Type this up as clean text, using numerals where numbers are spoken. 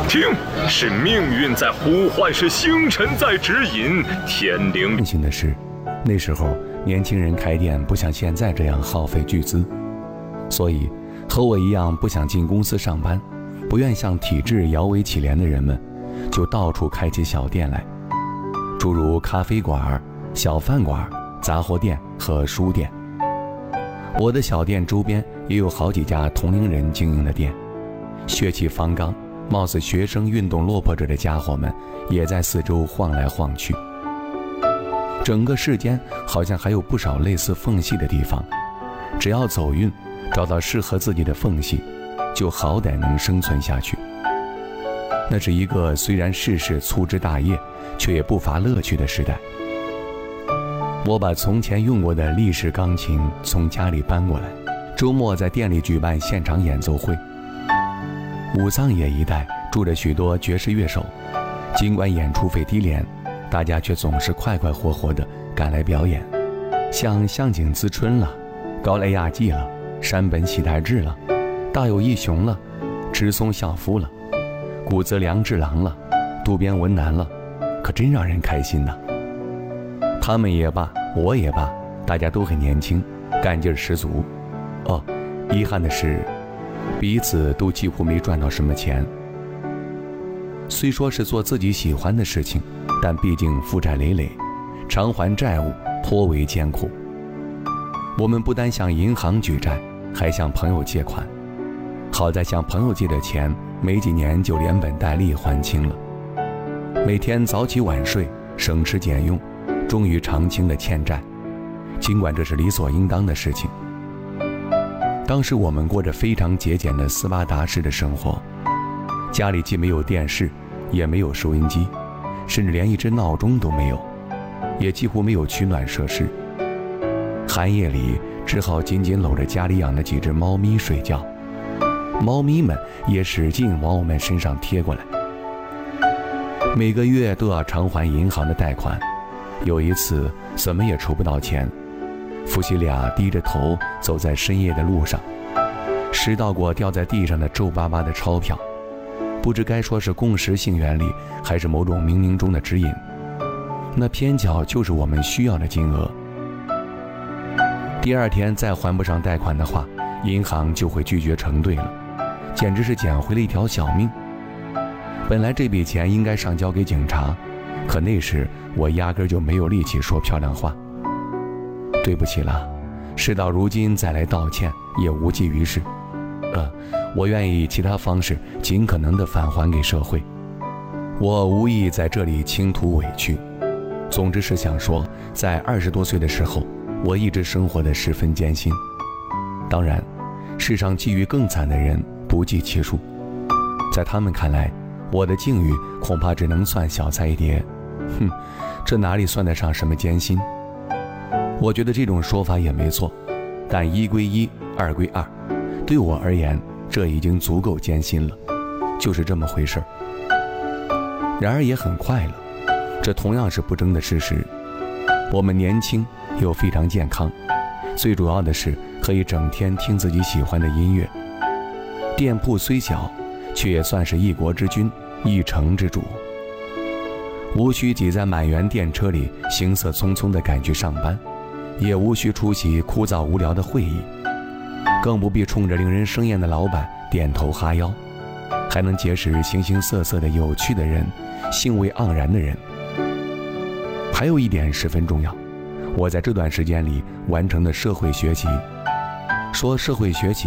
听，是命运在呼唤，是星辰在指引。天灵。 庆幸的是，那时候年轻人开店不像现在这样耗费巨资，所以和我一样不想进公司上班，不愿向体制摇尾乞怜的人们，就到处开起小店来，诸如咖啡馆、小饭馆、杂货店和书店。我的小店周边也有好几家同龄人经营的店，血气方刚、貌似学生运动落魄者的家伙们也在四周晃来晃去。整个世间好像还有不少类似缝隙的地方，只要走运，找到适合自己的缝隙，就好歹能生存下去。那是一个虽然世事粗枝大叶，却也不乏乐趣的时代。我把从前用过的立式钢琴从家里搬过来，周末在店里举办现场演奏会。武藏野一带住着许多爵士乐手，尽管演出费低廉，大家却总是快快活活地赶来表演，像向井资春了，高濑亚纪了，山本喜太志了，大友义雄了，直松孝夫了，谷泽良治郎了，渡边文男了，可真让人开心呐。他们也罢，我也罢，大家都很年轻，干劲十足。哦，遗憾的是，彼此都几乎没赚到什么钱。虽说是做自己喜欢的事情，但毕竟负债累累，偿还债务颇为艰苦。我们不单向银行举债，还向朋友借款。好在向朋友借的钱，没几年就连本带利还清了。每天早起晚睡，省吃俭用，终于偿清了欠债，尽管这是理所应当的事情。当时我们过着非常节俭的斯巴达式的生活，家里既没有电视，也没有收音机，甚至连一只闹钟都没有，也几乎没有取暖设施。寒夜里只好紧紧搂着家里养的几只猫咪睡觉，猫咪们也使劲往我们身上贴过来。每个月都要偿还银行的贷款，有一次怎么也筹不到钱，夫妻俩低着头走在深夜的路上，拾到过掉在地上的皱巴巴的钞票，不知该说是共识性原理，还是某种冥冥中的指引，那偏巧就是我们需要的金额。第二天再还不上贷款的话，银行就会拒绝承兑了，简直是捡回了一条小命。本来这笔钱应该上交给警察，可那时我压根就没有力气说漂亮话。对不起了，事到如今再来道歉也无济于事。我愿意以其他方式尽可能地返还给社会。我无意在这里倾吐委屈，总之是想说，在20多岁的时候，我一直生活得十分艰辛。当然，世上际遇更惨的人不计其数，在他们看来，我的境遇恐怕只能算小菜一碟。这哪里算得上什么艰辛？我觉得这种说法也没错，但一归一，二归二，对我而言，这已经足够艰辛了，就是这么回事儿。然而也很快乐，这同样是不争的事实。我们年轻又非常健康，最主要的是可以整天听自己喜欢的音乐。店铺虽小，却也算是一国之君，一城之主，无需挤在满员电车里行色匆匆地赶去上班，也无需出席枯燥无聊的会议，更不必冲着令人生厌的老板点头哈腰，还能结识形形色色的有趣的人，兴味盎然的人。还有一点十分重要，我在这段时间里完成的社会学习。说社会学习